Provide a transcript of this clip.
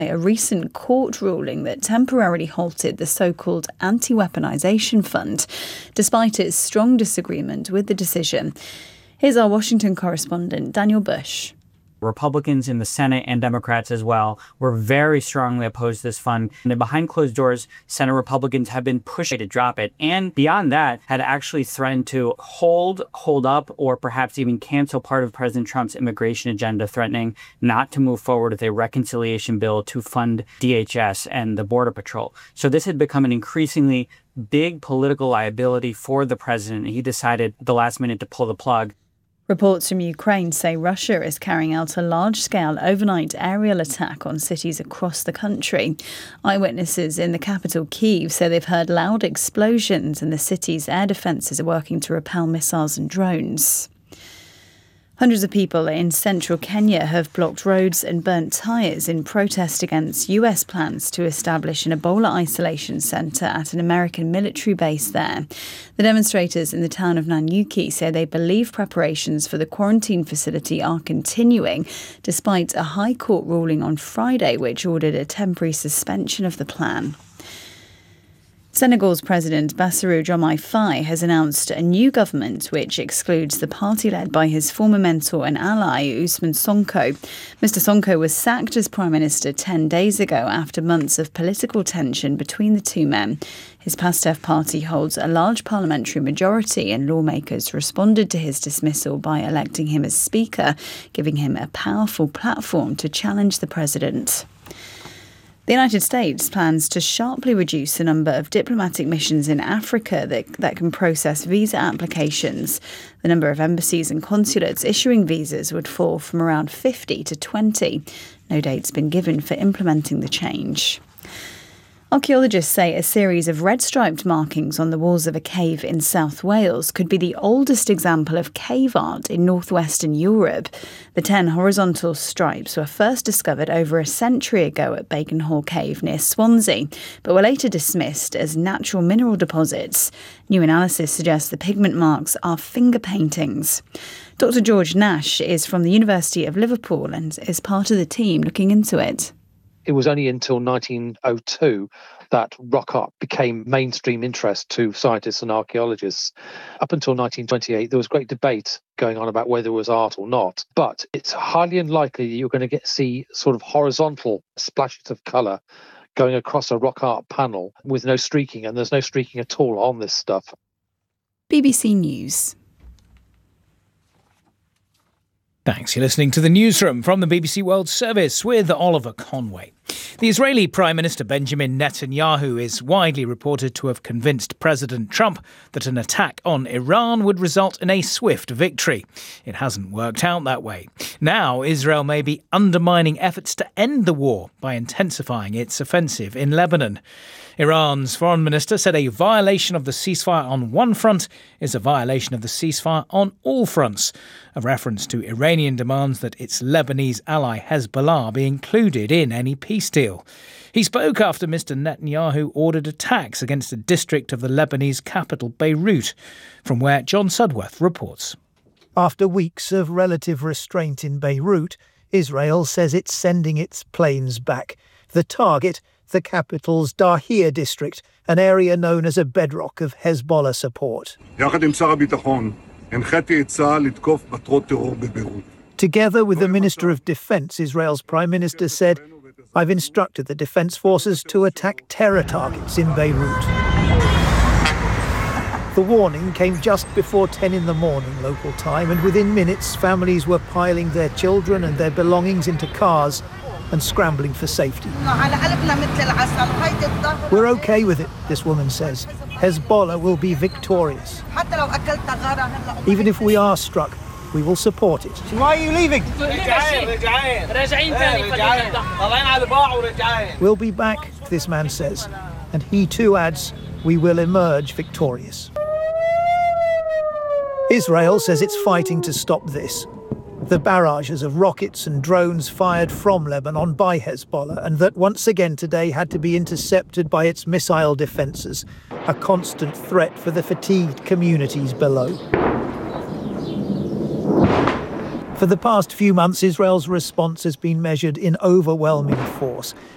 a recent court ruling that temporarily halted the so-called Anti-Weaponization Fund, despite its strong disagreement with the decision. Here's our Washington correspondent, Daniel Bush. Republicans in the Senate and Democrats as well were very strongly opposed to this fund. And behind closed doors, Senate Republicans have been pushing to drop it. And beyond that, had actually threatened to hold up, or perhaps even cancel part of President Trump's immigration agenda, threatening not to move forward with a reconciliation bill to fund DHS and the Border Patrol. So this had become an increasingly big political liability for the president. He decided at the last minute to pull the plug. Reports from Ukraine say Russia is carrying out a large-scale overnight aerial attack on cities across the country. Eyewitnesses in the capital, Kyiv, say they've heard loud explosions and the city's air defences are working to repel missiles and drones. Hundreds of people in central Kenya have blocked roads and burnt tyres in protest against US plans to establish an Ebola isolation centre at an American military base there. The demonstrators in the town of Nanyuki say they believe preparations for the quarantine facility are continuing, despite a High Court ruling on Friday which ordered a temporary suspension of the plan. Senegal's President Bassirou Diomaye Faye has announced a new government which excludes the party led by his former mentor and ally Ousmane Sonko. Mr. Sonko was sacked as Prime Minister 10 days ago after months of political tension between the two men. His PASTEF party holds a large parliamentary majority, and lawmakers responded to his dismissal by electing him as Speaker, giving him a powerful platform to challenge the president. The United States plans to sharply reduce the number of diplomatic missions in Africa that can process visa applications. The number of embassies and consulates issuing visas would fall from around 50 to 20. No date's been given for implementing the change. Archaeologists say a series of red-striped markings on the walls of a cave in South Wales could be the oldest example of cave art in northwestern Europe. The 10 horizontal stripes were first discovered over a century ago at Bacon Hall Cave near Swansea, but were later dismissed as natural mineral deposits. New analysis suggests the pigment marks are finger paintings. Dr. George Nash is from the University of Liverpool and is part of the team looking into it. It was only until 1902 that rock art became mainstream interest to scientists and archaeologists. Up until 1928, there was great debate going on about whether it was art or not. But it's highly unlikely that you're going to see sort of horizontal splashes of colour going across a rock art panel with no streaking, and there's no streaking at all on this stuff. BBC News. Thanks. You're listening to the Newsroom from the BBC World Service with Oliver Conway. The Israeli Prime Minister Benjamin Netanyahu is widely reported to have convinced President Trump that an attack on Iran would result in a swift victory. It hasn't worked out that way. Now, Israel may be undermining efforts to end the war by intensifying its offensive in Lebanon. Iran's foreign minister said a violation of the ceasefire on one front is a violation of the ceasefire on all fronts, a reference to Iranian demands that its Lebanese ally Hezbollah be included in any peace deal. He spoke after Mr. Netanyahu ordered attacks against a district of the Lebanese capital, Beirut, from where John Sudworth reports. After weeks of relative restraint in Beirut, Israel says it's sending its planes back. The target, the capital's Dahir district, an area known as a bedrock of Hezbollah support. Together with the Minister of Defense, Israel's Prime Minister said, "I've instructed the defense forces to attack terror targets in Beirut." The warning came just before 10 in the morning local time, and within minutes families were piling their children and their belongings into cars and scrambling for safety. "We're okay with it," this woman says. "Hezbollah will be victorious. Even if we are struck, we will support it." Why are you leaving? "We'll be back," this man says. And he too adds, "We will emerge victorious." Israel says it's fighting to stop this. The barrages of rockets and drones fired from Lebanon by Hezbollah, and that once again today had to be intercepted by its missile defences, a constant threat for the fatigued communities below. For the past few months, Israel's response has been measured in overwhelming force.